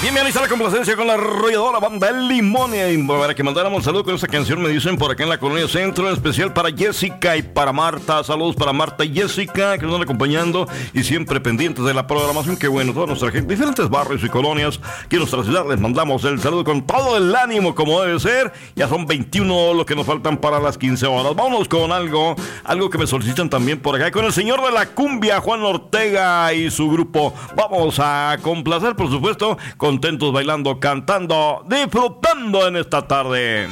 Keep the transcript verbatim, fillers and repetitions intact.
Bien, bien, ahí está la complacencia con la arrolladora Banda El Limón. Y para que mandáramos un saludo con esta canción, me dicen por acá en la Colonia Centro, en especial para Jessica y para Marta. Saludos para Marta y Jessica, que nos están acompañando y siempre pendientes de la programación. Que bueno, toda nuestra gente, diferentes barrios y colonias que en nuestra ciudad les mandamos el saludo con todo el ánimo, como debe ser. Ya son veintiuno lo que nos faltan para las quince horas. Vámonos con algo, algo que me solicitan también por acá, con el señor de la cumbia, Juan Ortega y su grupo. Vamos a complacer, por supuesto, contentos bailando, cantando, disfrutando en esta tarde.